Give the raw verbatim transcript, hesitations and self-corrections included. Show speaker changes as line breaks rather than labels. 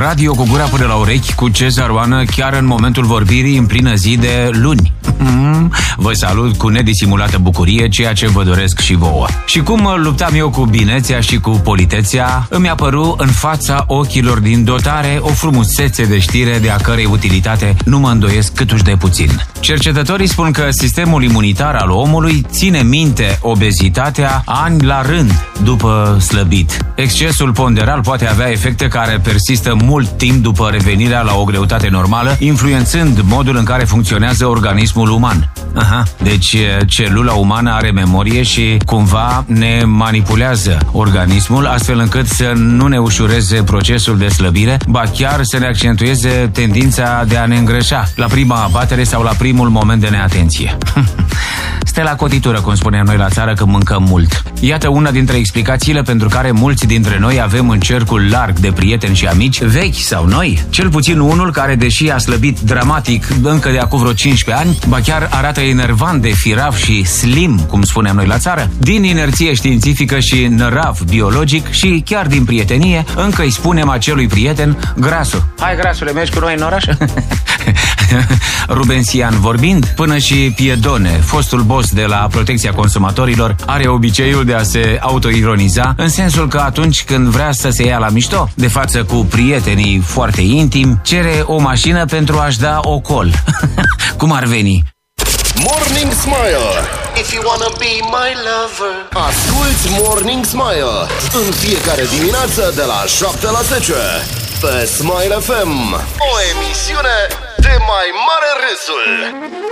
radio cu gura până la urechi cu Cezar Oană chiar în momentul vorbirii în plină zi de luni. Vă salut cu nedisimulată bucurie, ceea ce vă doresc și vouă. Și cum luptam eu cu binețea și cu politețea, îmi apăru în fața ochilor din dotare o frumusețe de știre de a cărei utilitate nu mă îndoiesc câtuși de puțin. Cercetătorii spun că sistemul imunitar al omului ține minte obezitatea ani la rând după slăbit. Excesul ponderal poate avea efecte care persistă mult timp după revenirea la o greutate normală, influențând modul în care funcționează organismul uman. Aha, deci celula umană are memorie și cumva ne manipulează organismul astfel încât să nu ne ușureze procesul de slăbire, ba chiar să ne accentueze tendința de a ne îngrășa la prima abatere sau la primul moment de neatenție. Stă la cotitură, cum spunem noi la țară, că mâncăm mult. Iată una dintre explicațiile pentru care mulți dintre noi avem un cercul larg de prieteni și amici, vechi sau noi, cel puțin unul care, deși a slăbit dramatic încă de acum vreo cincisprezece ani, ba chiar arată enervant de firav și slim, cum spunem noi la țară, din inerție științifică și nărav biologic și chiar din prietenie, încă îi spunem acelui prieten grasul. Hai, grasule, mergi cu noi în oraș? Rubensian vorbind, până și Piedone, fostul boss de la Protecția Consumatorilor, are obiceiul de a se autoironiza, în sensul că atunci când vrea să se ia la mișto, de față cu prietenii foarte intimi, cere o mașină pentru a-și da ocol. Cum ar veni?
Morning Smile. If you wanna be my lover. Asculți Morning Smile în fiecare dimineață de la șapte la zece pe Smile F M. O emisiune de mai mare râsul.